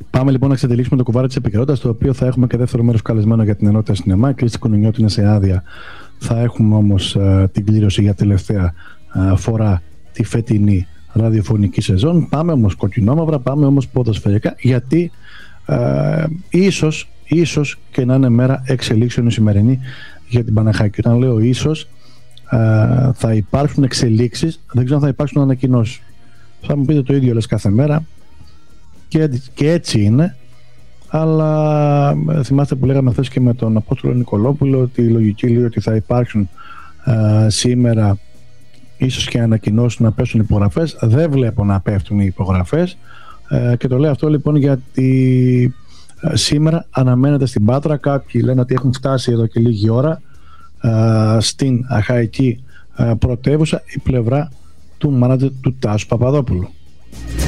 Πάμε λοιπόν να εξαντλήσουμε το κουβάρι της επικαιρότητας, το οποίο θα έχουμε και δεύτερο μέρος καλεσμένο για την ενότητα σινεμά. Η Κρίστη Κονονιώτη είναι σε άδεια. Θα έχουμε όμως την κλήρωση για τελευταία φορά τη φετινή ραδιοφωνική σεζόν. Πάμε όμως κοκκινόμαυρα, πάμε όμως ποδοσφαιρικά, γιατί ίσως και να είναι μέρα εξελίξεων η σημερινή για την Παναχάκη. Όταν λέω ίσως, θα υπάρξουν εξελίξεις, δεν ξέρω αν θα υπάρξουν ανακοινώσεις. Θα μου πείτε το ίδιο λες κάθε μέρα, και έτσι είναι, αλλά θυμάστε που λέγαμε χθες και με τον Απόστολο Νικολόπουλο ότι η λογική λέει ότι θα υπάρξουν σήμερα ίσως και ανακοινώσεις να πέσουν υπογραφές. Δεν βλέπω να πέφτουν οι υπογραφές, και το λέω αυτό λοιπόν γιατί σήμερα αναμένεται στην Πάτρα, κάποιοι λένε ότι έχουν φτάσει εδώ και λίγη ώρα στην αχαϊκή πρωτεύουσα η πλευρά του μάνατζερ του Τάσου Παπαδόπουλου.